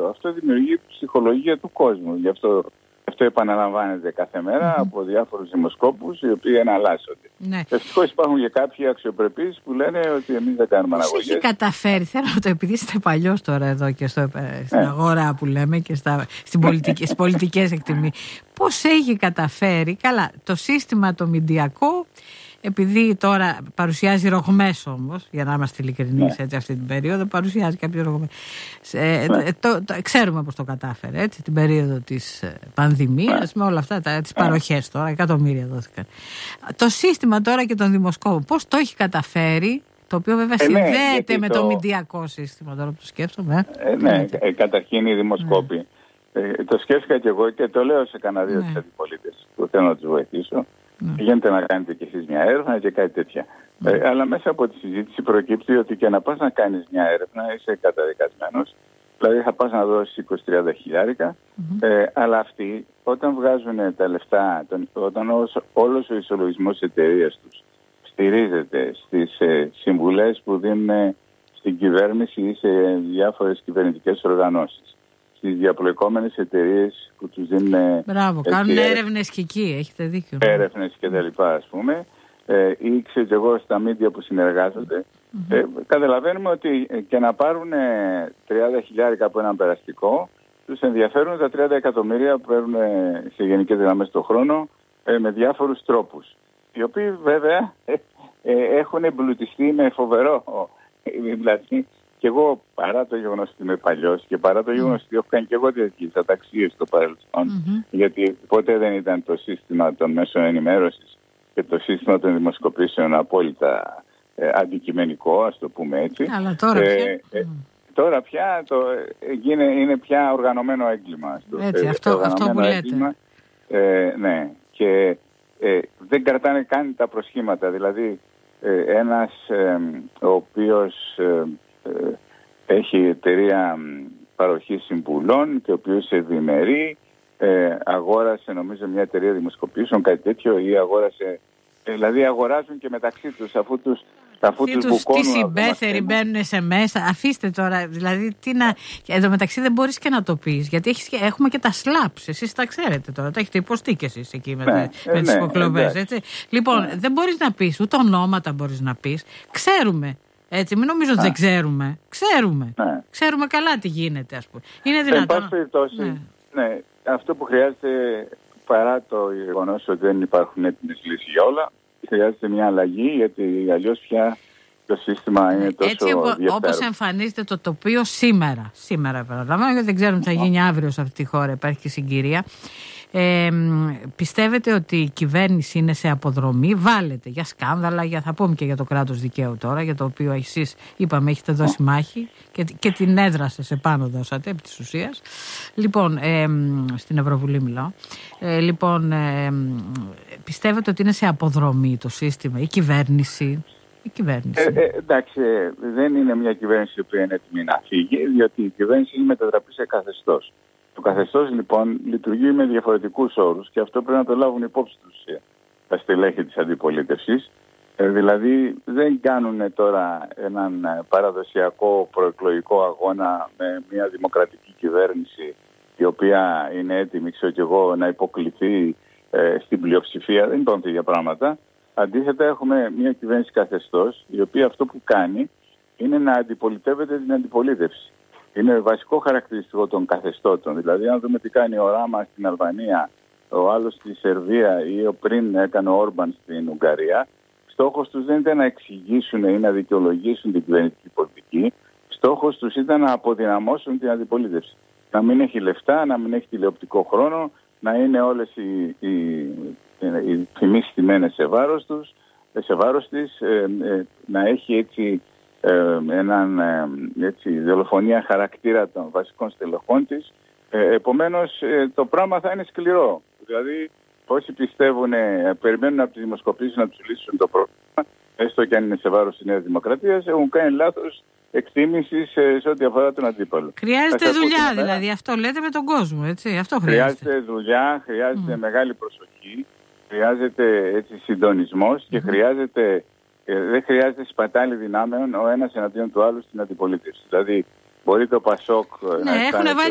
αυτό. Αυτό δημιουργεί ψυχολογία του κόσμου. Γι' αυτό επαναλαμβάνεται κάθε μέρα από διάφορους δημοσκόπους οι οποίοι εναλλάσσονται. Ναι. Ευτυχώς υπάρχουν και κάποιοι αξιοπρεπείς που λένε ότι εμείς δεν κάνουμε αναγωγές. Πώς έχει καταφέρει, θέλω να το, επειδή είστε παλιός τώρα εδώ και στην αγορά που λέμε και στις πολιτικές εκτιμήσεις, πώς έχει καταφέρει, καλά, το σύστημα το μηντιακό, επειδή τώρα παρουσιάζει ρογμές όμως, για να είμαστε ειλικρινείς, έτσι, αυτή την περίοδο παρουσιάζει κάποιες ρογμές. Ξέρουμε πώς το κατάφερε, έτσι, την περίοδο της πανδημίας, με όλα αυτά τις παροχές τώρα, εκατομμύρια δόθηκαν. Το σύστημα τώρα και των δημοσκόπων, πώς το έχει καταφέρει, το οποίο βέβαια συνδέεται με το μηντιακό σύστημα, τώρα που το σκέφτομαι. Καταρχήν οι δημοσκόποι. Το σκέφτηκα και εγώ και το λέω σε κανένα δύο της αντιπολίτευσης που θέλω να τους βοηθήσω. Πηγαίνετε να κάνετε κι εσείς μια έρευνα και κάτι τέτοια. Αλλά μέσα από τη συζήτηση προκύπτει ότι και να πας να κάνεις μια έρευνα είσαι καταδικασμένος. Δηλαδή θα πας να δώσεις 20-30 χιλιάρικα, αλλά αυτοί όταν βγάζουν τα λεφτά, όταν όλος ο ισολογισμός της εταιρείας τους στηρίζεται στις συμβουλές που δίνουν στην κυβέρνηση ή σε διάφορες κυβερνητικές οργανώσεις, στις διαπλεκόμενες εταιρείες που τους δίνουν... Μπράβο, κάνουν έρευνες και εκεί, έχετε δίκιο. Έρευνες και τα λοιπά, ας πούμε, ή ξέρω εγώ στα μίντια που συνεργάζονται. Καταλαβαίνουμε ότι και να πάρουν 30 χιλιάρικα από έναν περαστικό, τους ενδιαφέρουν τα 30 εκατομμύρια που παίρνουν σε γενικές γραμμές το χρόνο με διάφορους τρόπους. Οι οποίοι βέβαια έχουν εμπλουτιστεί με φοβερό δηλαδή. Και εγώ παρά το γεγονός ότι είμαι παλιός και παρά το γεγονός ότι έχω κάνει και εγώ τέτοιες αταξίες στο παρελθόν, γιατί ποτέ δεν ήταν το σύστημα των μέσων ενημέρωσης και το σύστημα των δημοσκοπήσεων απόλυτα αντικειμενικό, ας το πούμε έτσι. Αλλά τώρα πια είναι πια οργανωμένο έγκλημα. Έτσι, αυτό που λέτε. Ναι, και δεν κρατάνε καν τα προσχήματα. Δηλαδή ένας ο οποίος έχει εταιρεία παροχής συμβουλών και ο οποίος ευημερεί, αγόρασε νομίζω μια εταιρεία δημοσκοπήσεων, κάτι τέτοιο, ή αγόρασε, δηλαδή αγοράζουν και μεταξύ τους αφού τους μπουκώνουν. Τι συμπέθεροι μπαίνουν σε μέσα, αφήστε τώρα, δηλαδή εδώ μεταξύ δεν μπορείς και να το πεις, γιατί έχουμε και τα slaps, εσείς τα ξέρετε τώρα, τα έχετε υποστεί και εσείς εκεί με τις υποκλοπές, έτσι. Λοιπόν, δεν μπορείς να πεις, ούτε ονόματα μπορείς να πεις, ξέρουμε. Έτσι, μην νομίζω ότι δεν ξέρουμε. Ξέρουμε καλά τι γίνεται, ας πούμε. Είναι δυνατόν. Εν πάση περιπτώσει, αυτό που χρειάζεται, παρά το γεγονός ότι δεν υπάρχουν έτοιμες λύσεις για όλα, χρειάζεται μια αλλαγή, γιατί αλλιώς πια το σύστημα είναι τόσο διεφθαρμένο. Έτσι όπως εμφανίζεται το τοπίο σήμερα παραδείγματος, γιατί δεν ξέρουμε τι θα γίνει αύριο σε αυτή τη χώρα, υπάρχει και συγκυρία. Πιστεύετε ότι η κυβέρνηση είναι σε αποδρομή, βάλετε για σκάνδαλα, θα πούμε και για το κράτος δικαίου τώρα, για το οποίο εσείς είπαμε έχετε δώσει μάχη και την έδρασες επάνω δώσατε επί της ουσίας. Λοιπόν, στην Ευρωβουλή μιλάω. Πιστεύετε ότι είναι σε αποδρομή το σύστημα, η κυβέρνηση? Εντάξει, δεν είναι μια κυβέρνηση που είναι έτοιμη να φύγει, διότι η κυβέρνηση είναι μετατραπεί σε καθεστώς. Το καθεστώς λοιπόν λειτουργεί με διαφορετικούς όρους και αυτό πρέπει να το λάβουν υπόψη τους τα στελέχη της αντιπολίτευσης. Δηλαδή δεν κάνουν τώρα έναν παραδοσιακό προεκλογικό αγώνα με μια δημοκρατική κυβέρνηση η οποία είναι έτοιμη, ξέρω και εγώ, να υποκληθεί στην πλειοψηφία. Δεν υπάρχουν τέτοια πράγματα. Αντίθετα έχουμε μια κυβέρνηση καθεστώς η οποία αυτό που κάνει είναι να αντιπολιτεύεται την αντιπολίτευση. Είναι βασικό χαρακτηριστικό των καθεστώτων. Δηλαδή, αν δούμε τι κάνει ο Ράμα στην Αλβανία, ο άλλος στη Σερβία ή ο πριν έκανε ο Όρμπαν στην Ουγγαρία, στόχος τους δεν ήταν να εξηγήσουν ή να δικαιολογήσουν την κυβερνητική πολιτική. Στόχος τους ήταν να αποδυναμώσουν την αντιπολίτευση. Να μην έχει λεφτά, να μην έχει τηλεοπτικό χρόνο, να είναι όλες οι τιμές στημένες σε βάρος της, να έχει έτσι έναν δολοφονία χαρακτήρα των βασικών στελεχών της. Επομένως το πράγμα θα είναι σκληρό. Δηλαδή όσοι πιστεύουν, περιμένουν από τις δημοσκοπήσεις να τους λύσουν το πρόβλημα, έστω και αν είναι σε βάρος της Νέας Δημοκρατίας, έχουν κάνει λάθος εκτίμηση σε ό,τι αφορά τον αντίπαλο. Χρειάζεται δουλειά, δηλαδή αυτό λέτε με τον κόσμο, έτσι. Αυτό χρειάζεται δουλειά, χρειάζεται μεγάλη προσοχή, χρειάζεται συντονισμός και δεν χρειάζεται σπατάλη δυνάμεων ο ένας εναντίον του άλλου στην αντιπολίτευση. Δηλαδή μπορεί το ΠΑΣΟΚ να